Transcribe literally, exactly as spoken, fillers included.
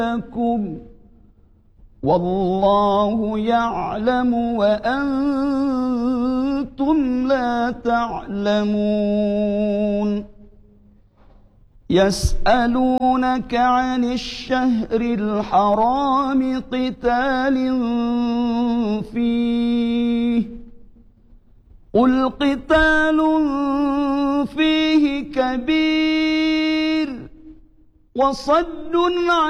لكم والله يعلم وأنتم لا تعلمون يسألونك عن الشهر الحرام قتال فيه قل قتال فيه كبير وصد عن